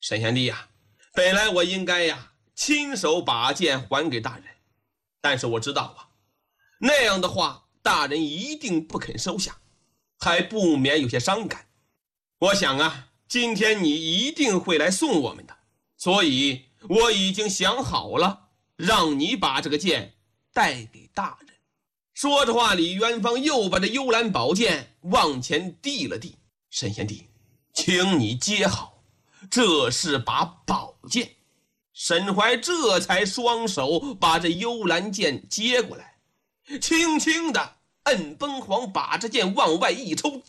沈贤弟呀，本来我应该亲手把剑还给大人，但是我知道那样的话大人一定不肯收下，还不免有些伤感。我想今天你一定会来送我们的，所以我已经想好了，让你把这个剑带给大人。说着话，李元芳又把这幽兰宝剑往前递了递。沈贤弟，请你接好，这是把宝剑。沈怀这才双手把这幽兰剑接过来，轻轻的摁崩簧，把这剑往外一抽，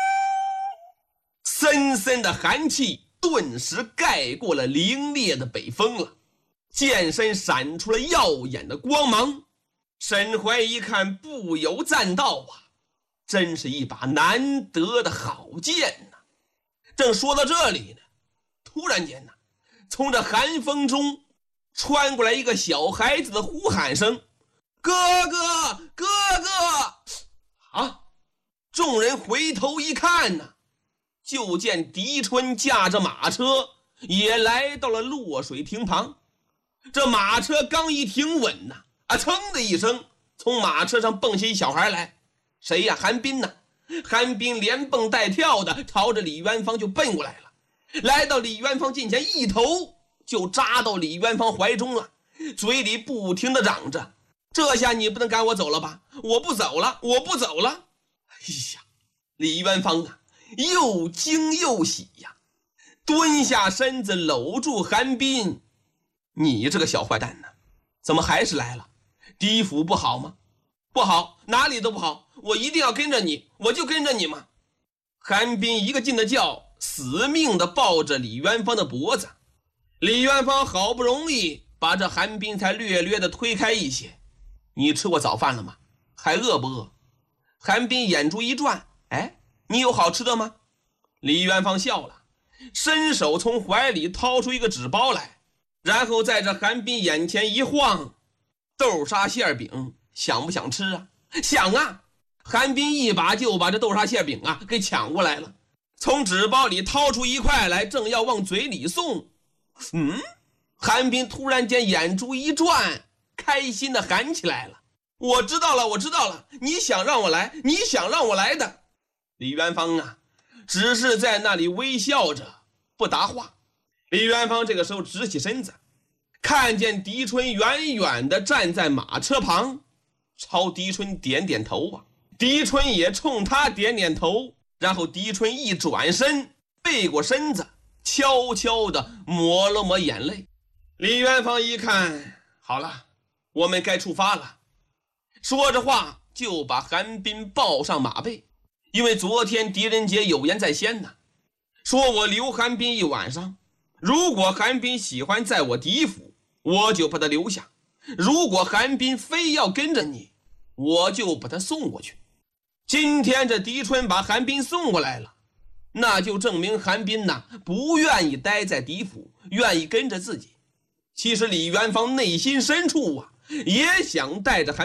森森的寒气顿时盖过了凛冽的北风了，剑身闪出了耀眼的光芒。沈怀一看，不由赞道真是一把难得的好剑呐。正说到这里呢，突然间从这寒风中穿过来一个小孩子的呼喊声：“哥哥，哥哥！”众人回头一看就见狄春驾着马车也来到了落水亭旁。这马车刚一停稳噌的一声，从马车上蹦下一小孩来。谁呀？韩冰呢？韩冰连蹦带跳的朝着李元芳就奔过来了，来到李元芳近前，一头就扎到李元芳怀中了，嘴里不停的嚷着：“这下你不能赶我走了吧？我不走了，我不走了！”哎呀，李元芳又惊又喜蹲下身子搂住韩冰：“你这个小坏蛋怎么还是来了？狄府不好吗？不好，哪里都不好，我一定要跟着你，我就跟着你嘛。”韩冰一个劲的叫，死命的抱着李元芳的脖子。李元芳好不容易把这韩冰才略的推开一些。“你吃过早饭了吗？还饿不饿？”韩冰眼珠一转：“你有好吃的吗？”李元芳笑了，伸手从怀里掏出一个纸包来，然后在这韩冰眼前一晃：“豆沙馅饼，想不想吃啊？”“想啊！”韩冰一把就把这豆沙馅饼给抢过来了，从纸包里掏出一块来，正要往嘴里送。韩冰突然间眼珠一转，开心的喊起来了：“我知道了，我知道了，你想让我来，你想让我来的。”李元芳只是在那里微笑着不答话。李元芳这个时候直起身子，看见狄春远远的站在马车旁，朝狄春点点头狄春也冲他点点头，然后狄春一转身，背过身子，悄悄地抹了抹眼泪。李元芳一看，好了，我们该出发了。说着话就把韩冰抱上马背，因为昨天狄仁杰有言在先说我留韩冰一晚上，如果韩冰喜欢在我狄府，我就把他留下；如果韩冰非要跟着你，我就把他送过去。今天这狄春把韩冰送过来了，那就证明韩冰不愿意待在狄府，愿意跟着自己。其实李元芳内心深处也想带着韩